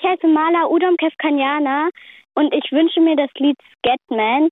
heiße Mala Udom Kefkanyana und ich wünsche mir das Lied Scatman.